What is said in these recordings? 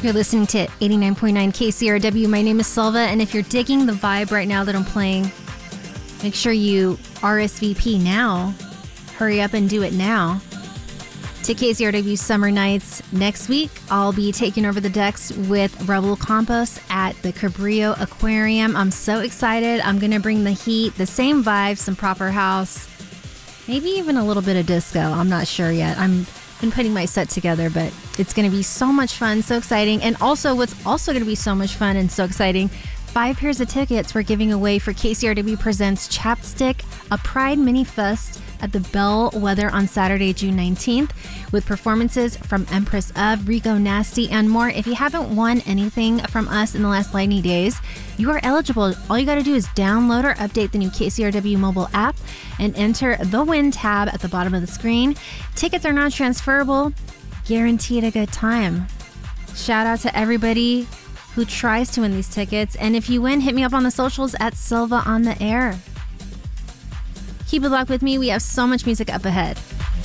You're listening to 89.9 KCRW. My name is Silva, and if you're digging the vibe right now that I'm playing, make sure you RSVP now. Hurry up and do it now. To KCRW Summer Nights next week, I'll be taking over the decks with Rebel Campos at the Cabrillo Aquarium. I'm so excited. I'm going to bring the heat, the same vibe, some proper house, maybe even a little bit of disco. I'm not sure yet. I'm been putting my set together, but it's going to be so much fun, so exciting. And also, what's also going to be so much fun and so exciting, 5 pairs of tickets we're giving away for KCRW Presents Chapstick, a Pride Mini Fest at the Bellwether on Saturday, June 19th, with performances from Empress of, Rico Nasty, and more. If you haven't won anything from us in the last 90 days, you are eligible. All you got to do is download or update the new KCRW mobile app and enter the Win tab at the bottom of the screen. Tickets are not transferable. Guaranteed a good time. Shout out to everybody who tries to win these tickets. And if you win, hit me up on the socials at Silva on the Air. Keep it locked with me. We have so much music up ahead.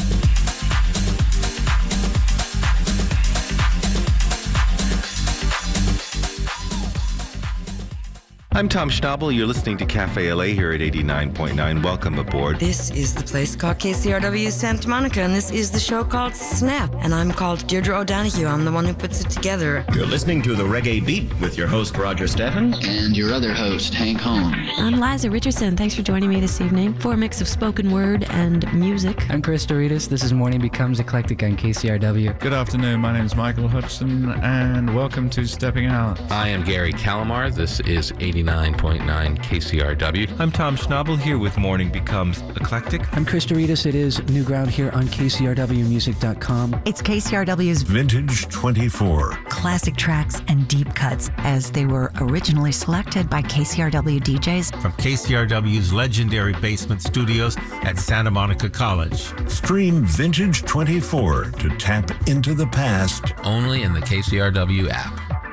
I'm Tom Schnabel. You're listening to Cafe LA here at 89.9. Welcome aboard. This is the place called KCRW Santa Monica, and this is the show called Snap. And I'm called Deirdre O'Donoghue. I'm the one who puts it together. You're listening to The Reggae Beat with your host, Roger Steffens. And your other host, Hank Holmes. I'm Liza Richardson. Thanks for joining me this evening for a mix of spoken word and music. I'm Chris Doritas. This is Morning Becomes Eclectic on KCRW. Good afternoon. My name is Michael Hudson, and welcome to Stepping Out. I am Gary Calamar. This is 89.9 KCRW. I'm Tom Schnabel here with Morning Becomes Eclectic. I'm Chris Doritas. It is New Ground here on KCRWmusic.com. It's KCRW's Vintage 24. Classic tracks and deep cuts as they were originally selected by KCRW DJs. From KCRW's legendary basement studios at Santa Monica College. Stream Vintage 24 to tap into the past. Only in the KCRW app.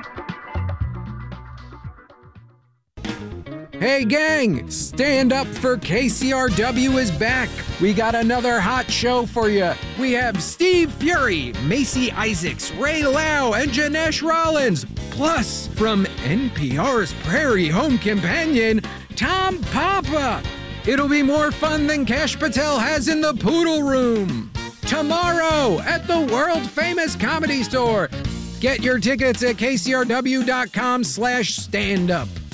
Hey gang, Stand Up for KCRW is back. We got another hot show for you. We have Steve Fury, Macy Isaacs, Ray Lau, and Janesh Rollins. Plus, from NPR's Prairie Home Companion, Tom Papa. It'll be more fun than Kash Patel has in the Poodle Room. Tomorrow at the world-famous Comedy Store. Get your tickets at kcrw.com/standup.